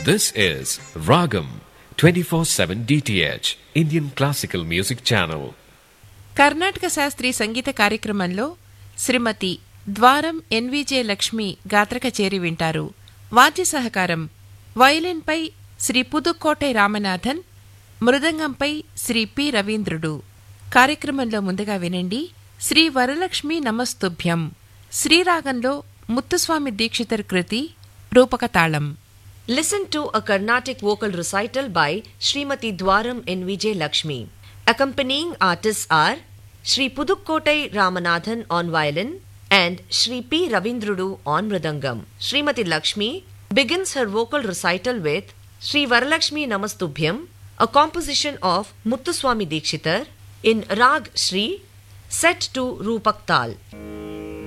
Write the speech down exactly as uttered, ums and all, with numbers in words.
This is Ragam twenty-four seven D T H Indian Classical Music Channel. Karnataka శాస్త్రీయ సంగీత కార్యక్రమంలో శ్రీమతి ద్వారం ఎన్విజే లక్ష్మి గాత్ర కచేరి వింటారు. వాద్య సహకారం వయలిన్పై శ్రీ పుదుక్కోటై రామనాథన్, మృదంగంపై శ్రీ పి రవీంద్రుడు. కార్యక్రమంలో ముందుగా వినండి శ్రీ వరలక్ష్మి నమస్తుభ్యం, శ్రీరాగంలో ముత్తుస్వామి దీక్షితర్ కృతి రూపక తాళం. Listen to a Carnatic vocal recital by Srimati Dwaram N V J Lakshmi. Accompanying artists are Sri Pudukkottai Ramanathan on violin and Sri P. Ravindrudu on mridangam. Srimati Lakshmi begins her vocal recital with Sri Varalakshmi Namastubhyam, a composition of Muthuswami Dikshitar in Rag Shri, set to Rupak Tal.